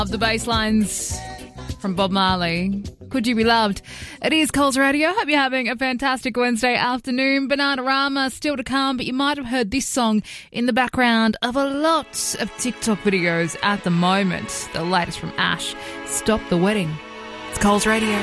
Of the bass lines from Bob Marley. Could you be loved? It is Coles Radio. Hope you're having a fantastic Wednesday afternoon. Bananarama still to come, but you might have heard this song in the background of a lot of TikTok videos at the moment. The latest from Ash, Stop the Wedding. It's Coles Radio.